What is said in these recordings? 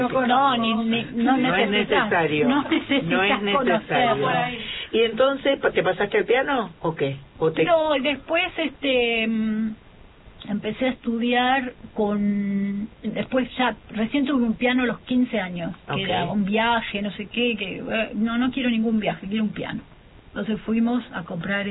No, no es necesario. No es necesario. ¿Y entonces te pasaste al piano o qué? No, después empecé a estudiar después ya, recién tuve un piano a los 15 años, que era un viaje, no sé qué, no quiero ningún viaje, quiero un piano. Entonces fuimos a comprar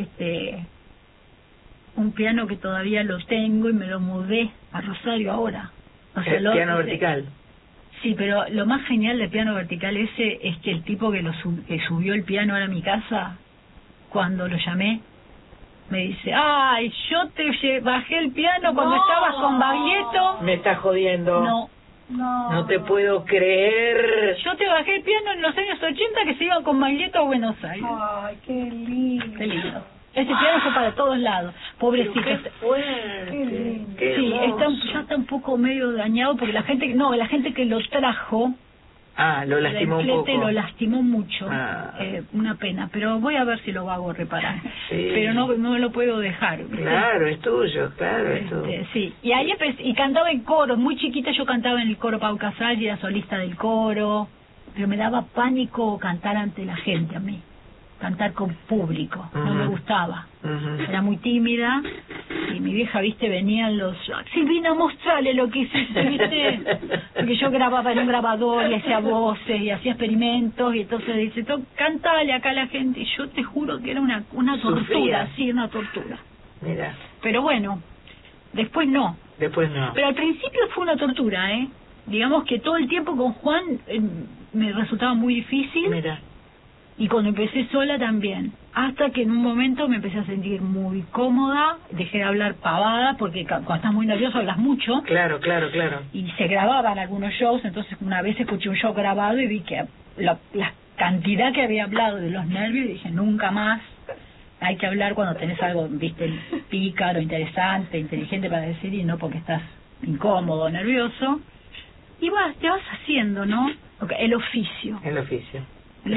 un piano que todavía lo tengo y me lo mudé a Rosario ahora. O sea, ¿El piano vertical? Sí, pero lo más genial del piano vertical ese es que el tipo que subió el piano ahora a mi casa, cuando lo llamé, me dice, ay, yo te bajé el piano cuando estabas con Baglietto. Me estás jodiendo. No te puedo creer. Yo te bajé el piano en los años 80 que se iban con Baglietto a Buenos Aires. Ay, qué lindo. Qué lindo. Ese piano fue para todos lados. Pobrecito. Qué fuerte. Qué sí, hermoso. ya está un poco medio dañado porque la gente que lo trajo, lo lastimó un poco. Lo lastimó mucho. Una pena, pero voy a ver si lo hago reparar. Sí. Pero no me lo puedo dejar. Claro, es tuyo, claro, es tuyo. Sí, y ahí y cantaba en coro. Muy chiquita yo cantaba en el coro Pau Casals y era solista del coro, pero me daba pánico cantar ante la gente a mí. Cantar con público, no me gustaba. Era muy tímida y mi vieja, venían Silvina, mostrale lo que hiciste, porque yo grababa en un grabador y hacía voces y hacía experimentos y entonces dice, cántale acá a la gente, y yo te juro que era una tortura, una tortura. Mira. Pero bueno, después no. Pero al principio fue una tortura, digamos que todo el tiempo con Juan me resultaba muy difícil. Mira. Y cuando empecé sola también, hasta que en un momento me empecé a sentir muy cómoda, dejé de hablar pavada, porque cuando estás muy nervioso hablas mucho. Claro. Y se grababan algunos shows, entonces una vez escuché un show grabado y vi que la cantidad que había hablado de los nervios, y dije, nunca más. Hay que hablar cuando tenés algo, pícaro, interesante, inteligente para decir, y no porque estás incómodo, nervioso. Y te vas haciendo, ¿no? El oficio. El oficio. El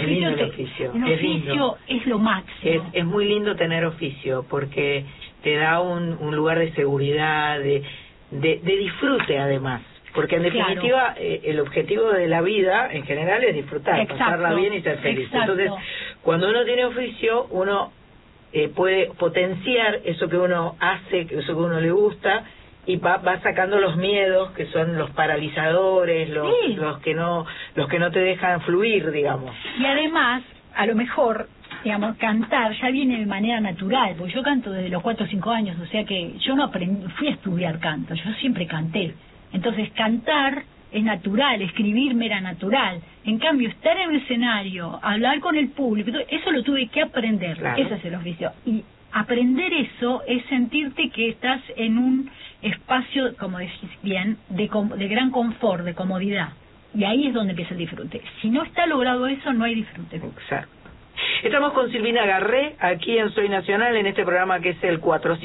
oficio es lo máximo. Es muy lindo tener oficio porque te da un lugar de seguridad, de disfrute además. Porque en definitiva el objetivo de la vida en general es disfrutar, pasarla bien y ser feliz. Entonces, cuando uno tiene oficio, uno puede potenciar eso que uno hace, eso que uno le gusta, y va sacando los miedos que son los paralizadores, los que no te dejan fluir, digamos. Y además, a lo mejor, digamos, cantar ya viene de manera natural, porque yo canto desde los 4 o 5 años, o sea que yo no fui a estudiar canto, yo siempre canté. Entonces cantar es natural, escribirme era natural. En cambio, estar en un escenario, hablar con el público, eso lo tuve que aprender. Claro. Ese es el oficio. Y aprender eso es sentirte que estás en un espacio, como decís bien, de gran confort, de comodidad. Y ahí es donde empieza el disfrute. Si no está logrado eso, no hay disfrute. Exacto. Estamos con Silvina Garré, aquí en Soy Nacional, en este programa que es el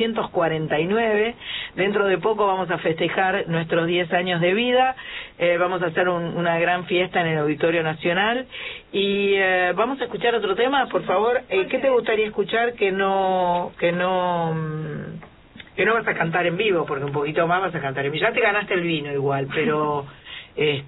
449. Dentro de poco vamos a festejar nuestros 10 años de vida. Vamos a hacer una gran fiesta en el Auditorio Nacional. Y vamos a escuchar otro tema, por favor. ¿Qué te gustaría escuchar que no vas a cantar en vivo? Porque un poquito más vas a cantar en vivo. Ya te ganaste el vino igual, pero el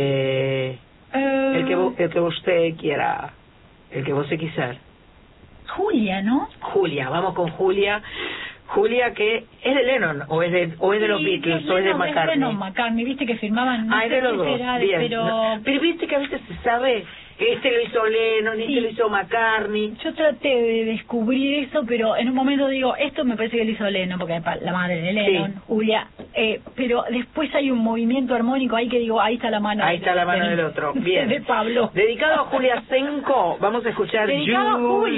que usted quiera. El que vos se quiser. Julia, ¿no? Julia, vamos con Julia. Julia, que es de Lennon, o es de los Beatles, o es de McCartney. Es de Lennon, McCartney, viste que firmaban. Es de los dos, bien. Pero viste que a veces se sabe que lo hizo Lennon, lo hizo McCartney. Yo traté de descubrir eso, pero en un momento digo, esto me parece que lo hizo Lennon, porque es la madre de Lennon, Julia. Pero después hay un movimiento armónico ahí que digo, ahí está la mano. Ahí está la mano del otro, bien. De Pablo. Dedicado a Julia Senko, vamos a escuchar Dedicado a Julia.